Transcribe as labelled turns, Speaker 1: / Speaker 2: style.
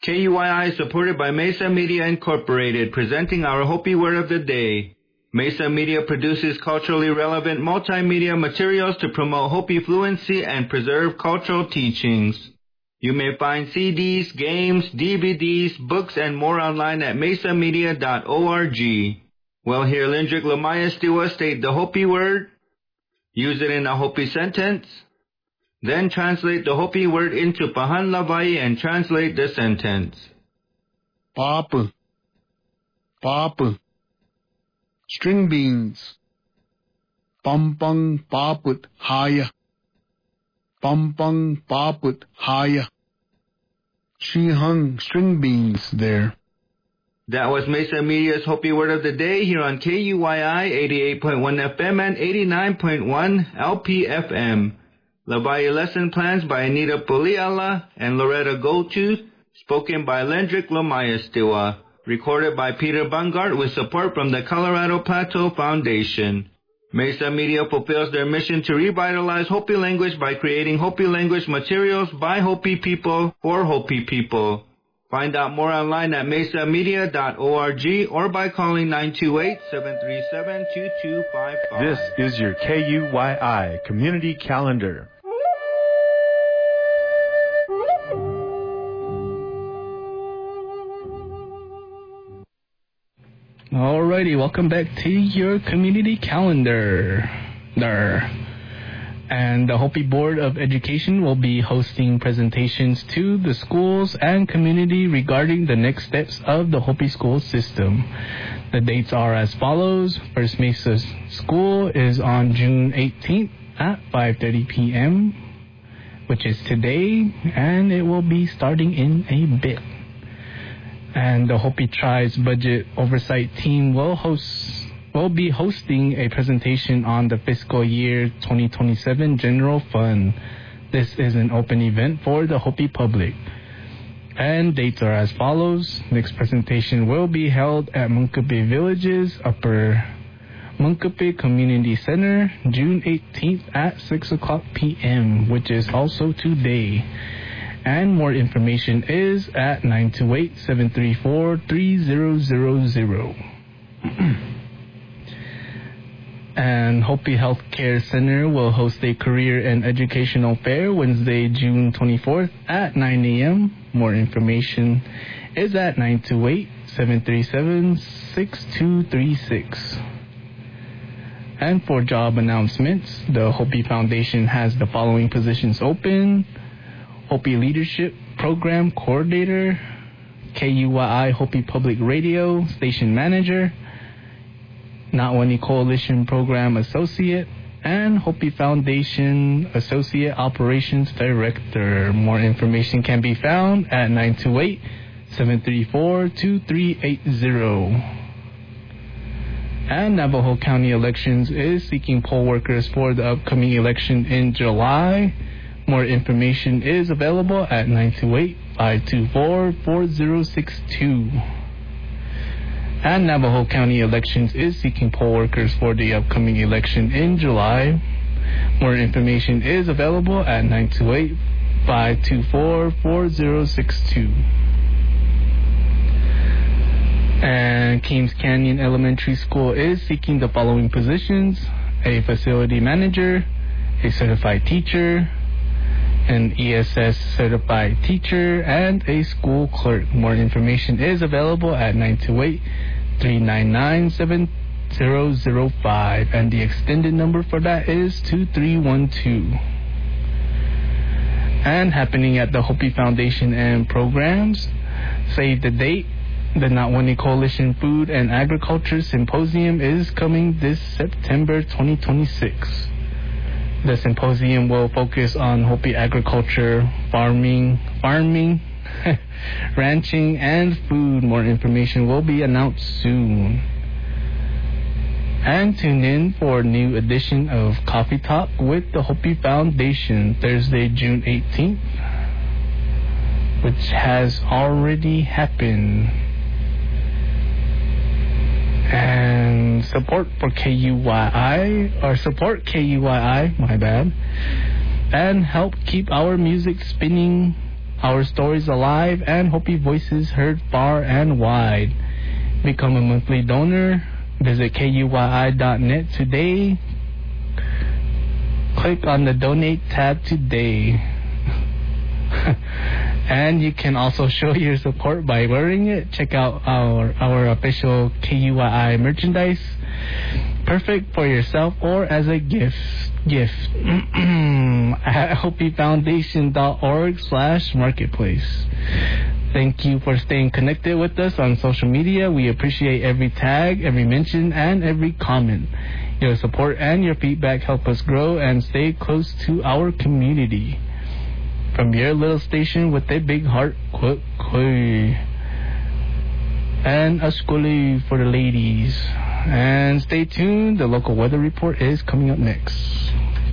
Speaker 1: KUII is supported by Mesa Media Incorporated, presenting our Hopi Word of the Day. Mesa Media produces culturally relevant multimedia materials to promote Hopi fluency and preserve cultural teachings. You may find CDs, games, DVDs, books, and more online at mesamedia.org. We'll hear Lindrick Lamaya Stiwa state the Hopi word, use it in a Hopi sentence, then translate the Hopi word into Pahan Lavai and translate the sentence.
Speaker 2: Papa. Papa. String beans. Pampang paput haya. Pampang paput haya. She hung string beans there.
Speaker 1: That was Mesa Media's Hopi Word of the Day here on KUII 88.1 FM and 89.1 LPFM. Lavaya lesson plans by Anita Puliala and Loretta Goldtooth, spoken by Lendrick Lamaya Stiwa, recorded by Peter Bungart with support from the Colorado Plateau Foundation. Mesa Media fulfills their mission to revitalize Hopi language by creating Hopi language materials by Hopi people for Hopi people. Find out more online at mesamedia.org or by calling 928-737-2255.
Speaker 3: This is your KUII Community Calendar.
Speaker 4: Alrighty, welcome back to your community calendar. And the Hopi Board of Education will be hosting presentations to the schools and community regarding the next steps of the Hopi school system. The dates are as follows. First Mesa School is on June 18th at 5:30 p.m., which is today, and it will be starting in a bit. And the Hopi Tribe's Budget Oversight Team will be hosting a presentation on the fiscal year 2027 General Fund. This is an open event for the Hopi public. And dates are as follows. Next presentation will be held at Munkape Village's Upper Munkape Community Center, June 18th at 6 o'clock p.m., which is also today. And more information is at 928-734-3000. And Hopi Healthcare Center will host a career and educational fair Wednesday, June 24th at 9 a.m. More information is at 928-737-6236. And for job announcements, the Hopi Foundation has the following positions open: Hopi Leadership Program Coordinator, KUII Hopi Public Radio Station Manager, Natwani Coalition Program Associate, and Hopi Foundation Associate Operations Director. More information can be found at 928-734-2380. And Navajo County Elections is seeking poll workers for the upcoming election in July. More information is available at 928-524-4062. And Navajo County Elections is seeking poll workers for the upcoming election in July. More information is available at 928-524-4062. And Keams Canyon Elementary School is seeking the following positions: a facility manager, a certified teacher, an ESS certified teacher, and a school clerk. More information is available at 928-399-7005, and the extended number for that is 2312. And happening at the Hopi Foundation and Programs, save the date. The Natwani Coalition Food and Agriculture Symposium is coming this September 2026. The symposium will focus on Hopi agriculture, farming, ranching, and food. More information will be announced soon. And tune in for a new edition of Coffee Talk with the Hopi Foundation, Thursday, June 18th, which has already happened. And support KUII, my bad, and help keep our music spinning our stories alive, and Hopi voices heard far and wide. Become a monthly donor. Visit KUYI.net today. Click on the donate tab today. And you can also show your support by wearing it. Check out our official KUYI merchandise. Perfect for yourself or as a gift. At HopiFoundation.org/marketplace. Thank you for staying connected with us on social media. We appreciate every tag, every mention, and every comment. Your support and your feedback help us grow and stay close to our community. From your little station with a big heart, and Ashkoli for the ladies. And stay tuned, the local weather report is coming up next.